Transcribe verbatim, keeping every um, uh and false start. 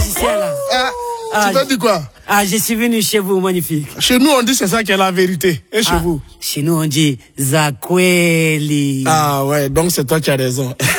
magicien, là. Ah, Ah, tu t'as dit quoi? Ah, je suis venu chez vous, magnifique. Chez nous, on dit c'est ça qui est la vérité. Et chez Ah, vous? Chez nous, on dit Zakweli. Ah ouais, donc c'est toi qui as raison.